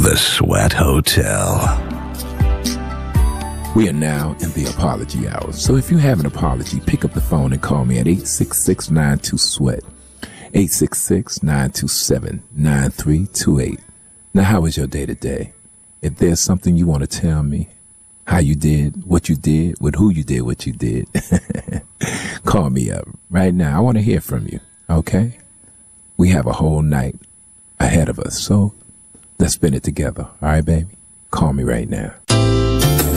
The Sweat Hotel. We are now in the apology hour. So if you have an apology, pick up the phone and call me at 866-92-SWEAT. 866-927-9328. Now, how was your day today? If there's something you want to tell me, how you did, what you did, with who you did, what you did, call me up right now. I want to hear from you, okay? We have a whole night ahead of us, so let's spend it together. All right, baby? Call me right now.